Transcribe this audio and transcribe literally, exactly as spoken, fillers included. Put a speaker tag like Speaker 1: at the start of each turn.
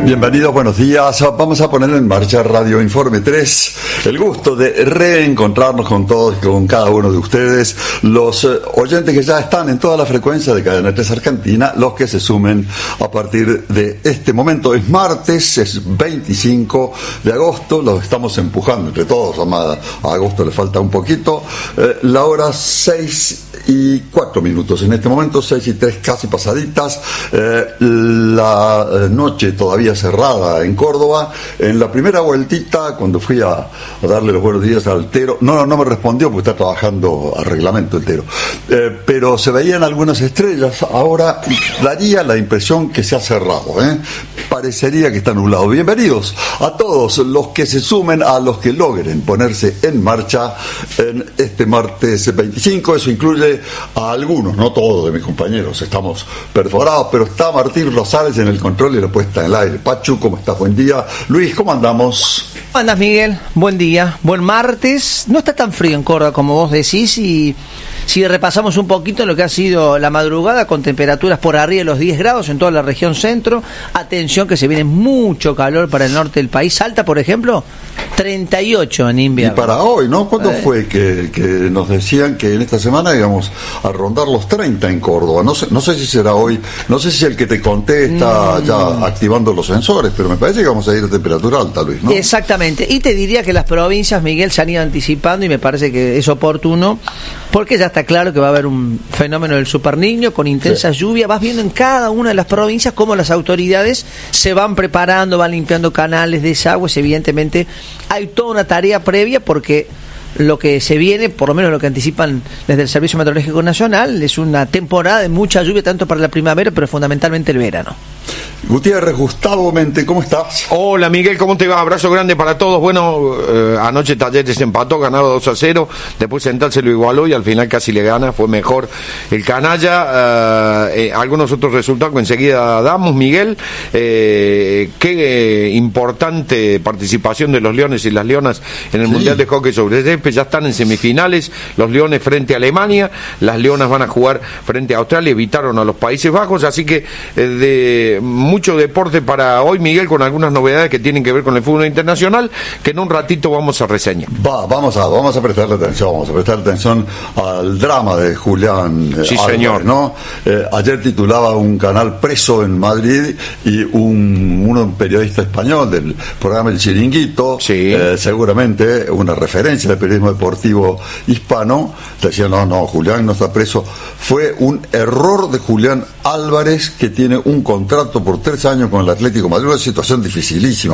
Speaker 1: Bienvenidos, buenos días. Vamos a poner en marcha Radio Informe tres. El gusto de reencontrarnos con todos y con cada uno de ustedes, los eh, oyentes que ya están en toda la frecuencia de Cadena tres Argentina, los que se sumen a partir de este momento. Es martes, es veinticinco de agosto, los estamos empujando entre todos, a, a agosto le falta un poquito. Eh, la hora seis y cuatro minutos en este momento, seis y tres casi pasaditas. Eh, la eh, noche todavía cerrada en Córdoba. En la primera vueltita, cuando fui a, a darle los buenos días al Tero, no, no me respondió porque está trabajando a reglamento el Tero, eh, pero se veían algunas estrellas. Ahora daría la impresión que se ha cerrado, ¿eh? Parecería que está nublado. Bienvenidos a todos los que se sumen, a los que logren ponerse en marcha en este martes veinticinco. Eso incluye a algunos, no todos de mis compañeros, estamos perforados, pero está Martín Rosales en el control y la puesta en el aire. Pachu, ¿cómo estás? Buen día. Luis, ¿cómo andamos?
Speaker 2: ¿Cómo andas, Miguel? Buen día, buen martes. No está tan frío en Córdoba como vos decís, y si repasamos un poquito lo que ha sido la madrugada, con temperaturas por arriba de los diez grados en toda la región centro. Atención que se viene mucho calor para el norte del país. Salta, por ejemplo, treinta y ocho en invierno.
Speaker 1: Y para hoy, ¿no? ¿Cuándo
Speaker 2: eh.
Speaker 1: fue que, que nos decían que en esta semana íbamos a rondar los treinta en Córdoba? No sé, no sé si será hoy, no sé si el que te conté está mm. ya activando los sensores, pero me parece que vamos a ir a temperatura alta, Luis, ¿no?
Speaker 2: Exactamente. Y te diría que las provincias, Miguel, se han ido anticipando, y me parece que es oportuno, porque ya está claro que va a haber un fenómeno del superniño con intensa sí. lluvia. Vas viendo en cada una de las provincias cómo las autoridades se van preparando, van limpiando canales, desagües. Evidentemente hay toda una tarea previa, porque lo que se viene, por lo menos lo que anticipan desde el Servicio Meteorológico Nacional, es una temporada de mucha lluvia, tanto para la primavera, pero fundamentalmente el verano.
Speaker 1: Gutiérrez, Gustavo Mente, ¿cómo estás?
Speaker 3: Hola, Miguel, ¿cómo te va? Abrazo grande para todos. Bueno, eh, anoche Talleres empató, ganado dos a cero, después Central se lo igualó y al final casi le gana, fue mejor el canalla. Eh, eh, algunos otros resultados que enseguida damos, Miguel. Eh, qué eh, importante participación de los Leones y las Leonas en el sí. Mundial de Hockey sobre césped. Ya están en semifinales, los Leones frente a Alemania, las Leonas van a jugar frente a Australia, evitaron a los Países Bajos, así que eh, de mucho deporte para hoy, Miguel, con algunas novedades que tienen que ver con el fútbol internacional, que en un ratito vamos a reseñar.
Speaker 1: Va, vamos a vamos a prestarle atención, vamos a prestarle atención al drama de Julián eh,
Speaker 3: sí,
Speaker 1: Álvarez,
Speaker 3: señor.
Speaker 1: ¿no? Eh, ayer titulaba un canal preso en Madrid, y un, un periodista español del programa El Chiringuito,
Speaker 3: sí.
Speaker 1: eh, seguramente una referencia del periodismo deportivo hispano, decía, no, no, Julián no está preso. Fue un error de Julián Álvarez, que tiene un contrato por tres años con el Atlético de Madrid, una situación dificilísima